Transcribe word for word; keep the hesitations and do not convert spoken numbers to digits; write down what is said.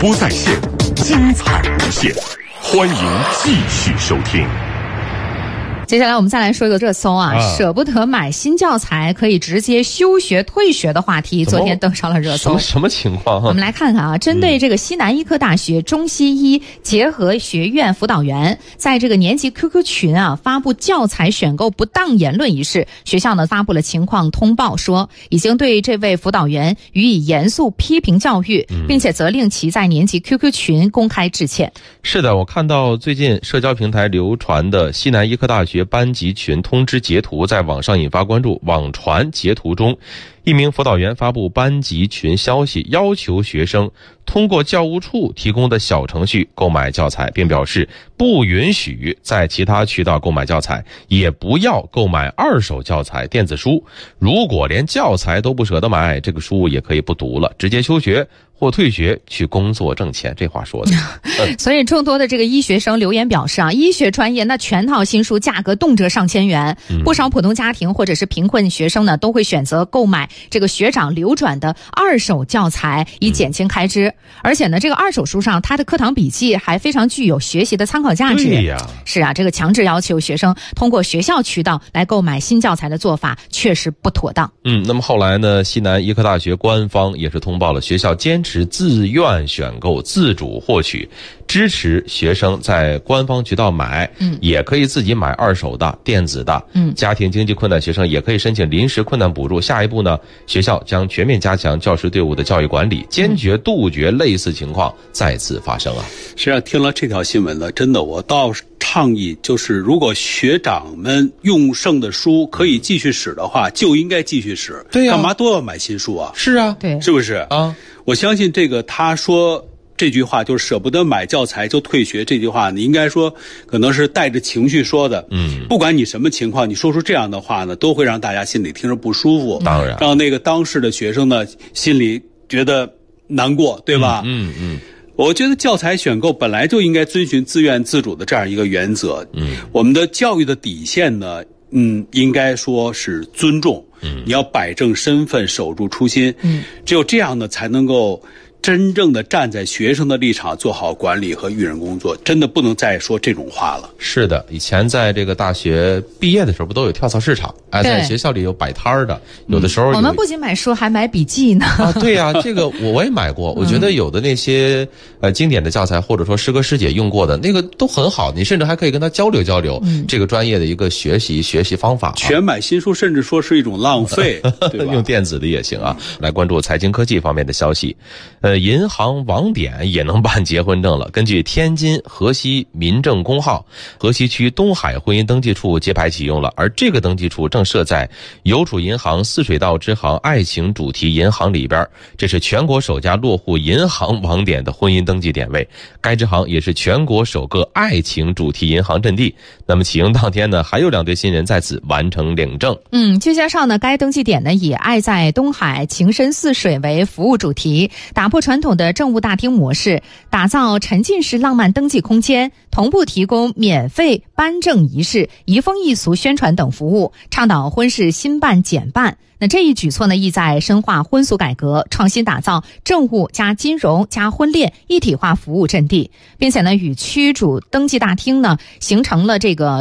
播在线，精彩无限，欢迎继续收听。 接下来我们再来说一个热搜啊，啊舍不得买新教材可以直接休学退学的话题，昨天登上了热搜。 什么什么情况、啊？ 我们来看看啊，针对这个西南医科大学中西医结合学院辅导员在这个年级 Q Q 群啊发布教材选购不当言论一事，学校呢发布了情况通报，说已经对这位辅导员予以严肃批评教育，并且责令其在年级 Q Q 群公开致歉。 是的，我看到最近社交平台流传的西南医科大学班级群通知截图在网上引发关注。网传截图中，一名辅导员发布班级群消息，要求学生通过教务处提供的小程序购买教材，并表示不允许在其他渠道购买教材，也不要购买二手教材、电子书。如果连教材都不舍得买，这个书也可以不读了，直接休学或退学去工作挣钱。这话说的、 嗯、所以众多的这个医学生留言表示啊，医学专业那全套新书价格动辄上千元、嗯、不少普通家庭或者是贫困学生呢都会选择购买这个学长流转的二手教材以减轻开支、嗯、而且呢这个二手书上它的课堂笔记还非常具有学习的参考价值。 对呀， 是啊，这个强制要求学生通过学校渠道来购买新教材的做法确实不妥当。 嗯，那么后来呢，西南医科大学官方也是通报了学校坚持自愿选购、自主获取，支持学生在官方渠道买，嗯，也可以自己买二手的、电子的。嗯，家庭经济困难学生也可以申请临时困难补助。下一步呢，学校将全面加强教师队伍的教育管理，坚决杜绝类似情况再次发生啊！ 实际上，听了这条新闻呢，真的我倒倡议就是，如果学长们用剩的书可以继续使的话，就应该继续使。 对呀、啊， 干嘛都要买新书啊？ 是啊， 对， 是不是啊？ 我相信这个他说这句话就是舍不得买教材就退学这句话，你应该说可能是带着情绪说的。嗯，不管你什么情况，你说出这样的话呢，都会让大家心里听着不舒服。 当然， 让那个当事的学生呢心里觉得难过，对吧？ 嗯 嗯, 嗯。 我觉得教材选购本来就应该遵循自愿自主的这样一个原则。嗯，我们的教育的底线呢，嗯，应该说是尊重。嗯，你要摆正身份，守住初心。嗯，只有这样呢，才能够真正的站在学生的立场做好管理和育人工作。真的不能再说这种话了。 是的，以前在这个大学毕业的时候不都有跳蚤市场？哎，在学校里有摆摊的，有的时候有、 嗯、我们不仅买书还买笔记呢。 啊，对呀、啊，这个我我也买过。我觉得有的那些呃经典的教材，或者说师哥师姐用过的那个都很好，你甚至还可以跟他交流交流、嗯、这个专业的一个学习学习方法、啊。 全买新书甚至说是一种浪费，对吧？ 用电子的也行啊。来关注财经科技方面的消息，呃，银行网点也能办结婚证了。根据天津河西民政公号，河西区东海婚姻登记处揭牌启用了，而这个登记处正设在邮储银行泗水道支行爱情主题银行里边，这是全国首家落户银行网点的婚姻登记点位。该支行也是全国首个爱情主题银行阵地。那么启用当天呢，还有两对新人在此完成领证。 嗯，据介绍呢，该登记点呢以爱在东海情深似水为服务主题，打破传统的政务大厅模式，打造沉浸式浪漫登记空间，同步提供免费颁证仪式、移风易俗宣传等服务，倡导婚事新办简办。那这一举措呢，意在深化婚俗改革，创新打造政务加金融加婚恋一体化服务阵地，并且呢，与区主登记大厅呢形成了这个